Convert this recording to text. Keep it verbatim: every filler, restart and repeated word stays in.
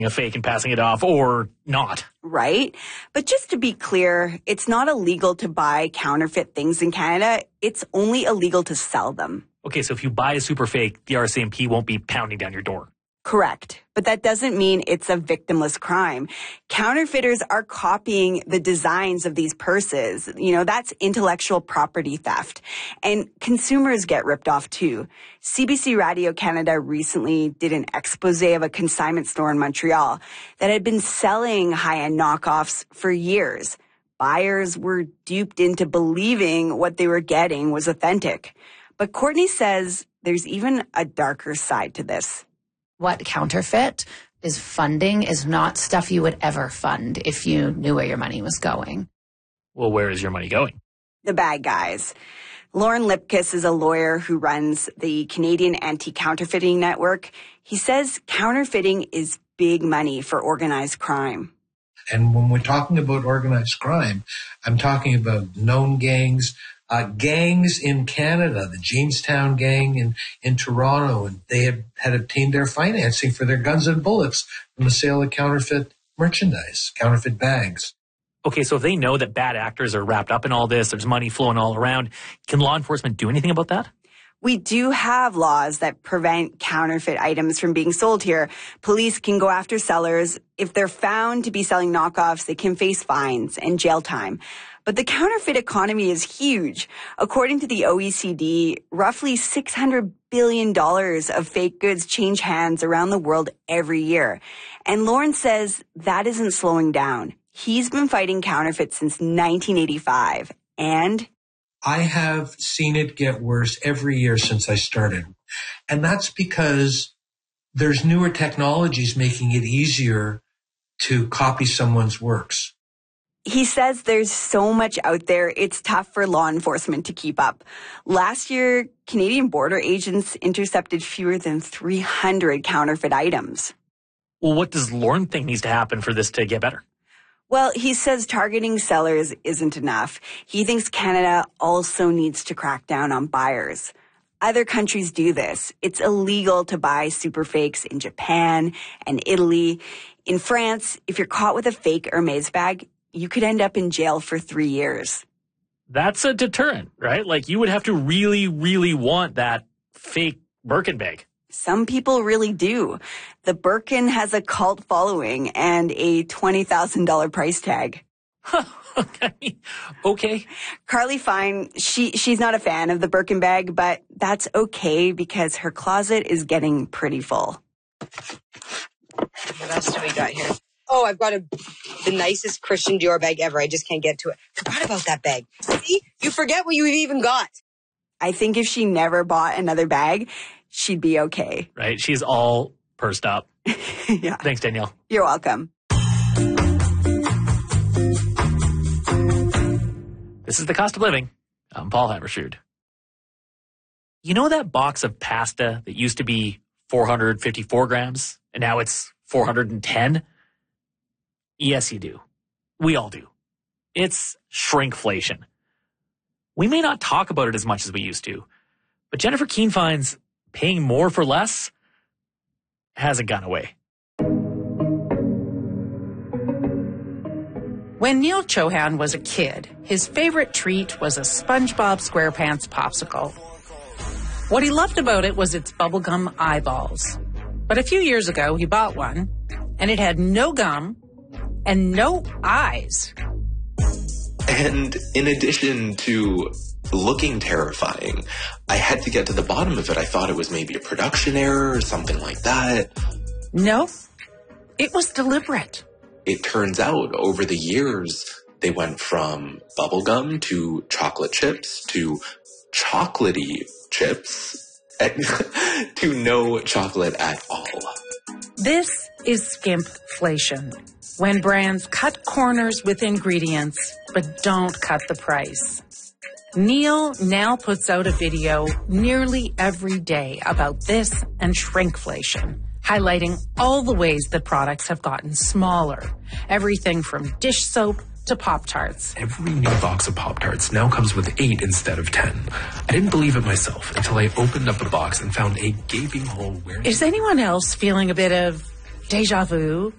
a fake and passing it off or not. Right? But just to be clear, it's not illegal to buy counterfeit things in Canada. It's only illegal to sell them. Okay, so if you buy a super fake, the R C M P won't be pounding down your door. Correct. But that doesn't mean it's a victimless crime. Counterfeiters are copying the designs of these purses. You know, that's intellectual property theft. And consumers get ripped off too. C B C Radio Canada recently did an expose of a consignment store in Montreal that had been selling high-end knockoffs for years. Buyers were duped into believing what they were getting was authentic. But Courtney says there's even a darker side to this. What counterfeit is funding is not stuff you would ever fund if you knew where your money was going. Well, where is your money going? The bad guys. Lauren Lipkiss is a lawyer who runs the Canadian Anti-Counterfeiting Network. He says counterfeiting is big money for organized crime. And when we're talking about organized crime, I'm talking about known gangs, Uh, gangs in Canada, the Jamestown gang in, in Toronto, and they had, had obtained their financing for their guns and bullets from the sale of counterfeit merchandise, counterfeit bags. Okay, so if they know that bad actors are wrapped up in all this, there's money flowing all around, can law enforcement do anything about that? We do have laws that prevent counterfeit items from being sold here. Police can go after sellers. If they're found to be selling knockoffs, they can face fines and jail time. But the counterfeit economy is huge. According to the O E C D, roughly six hundred billion dollars of fake goods change hands around the world every year. And Lauren says that isn't slowing down. He's been fighting counterfeit since nineteen eighty-five. And I have seen it get worse every year since I started. And that's because there's newer technologies making it easier to copy someone's works. He says there's so much out there, it's tough for law enforcement to keep up. Last year, Canadian border agents intercepted fewer than three hundred counterfeit items. Well, what does Lauren think needs to happen for this to get better? Well, he says targeting sellers isn't enough. He thinks Canada also needs to crack down on buyers. Other countries do this. It's illegal to buy super fakes in Japan and Italy. In France, if you're caught with a fake Hermes bag, you could end up in jail for three years. That's a deterrent, right? Like you would have to really, really want that fake Birkin bag. Some people really do. The Birkin has a cult following and a twenty thousand dollars price tag. okay. Okay. Carly Fine, she, she's not a fan of the Birkin bag, but that's okay because her closet is getting pretty full. What else do we got here? Oh, I've got a, the nicest Christian Dior bag ever. I just can't get to it. Forgot about that bag. See? You forget what you've even got. I think if she never bought another bag, she'd be okay. Right? She's all pursed up. Yeah. Thanks, Danielle. You're welcome. This is The Cost of Living. I'm Paul Haberstrood. You know that box of pasta that used to be four hundred fifty-four grams and now it's four hundred ten? Yes, you do. We all do. It's shrinkflation. We may not talk about it as much as we used to, but Jennifer Keene finds paying more for less hasn't gone away. When Neil Chohan was a kid, his favorite treat was a SpongeBob SquarePants popsicle. What he loved about it was its bubblegum eyeballs. But a few years ago, he bought one, and it had no gum and no eyes. And in addition to looking terrifying, I had to get to the bottom of it. I thought it was maybe a production error or something like that. No, it was deliberate. It turns out over the years, they went from bubblegum to chocolate chips to chocolatey chips to no chocolate at all. This is skimpflation, when brands cut corners with ingredients but don't cut the price. Neil now puts out a video nearly every day about this and shrinkflation, highlighting all the ways that products have gotten smaller. Everything from dish soap to Pop-Tarts. Every new box of Pop-Tarts now comes with eight instead of ten. I didn't believe it myself until I opened up the box and found a gaping hole where... Is anyone else feeling a bit of deja vu?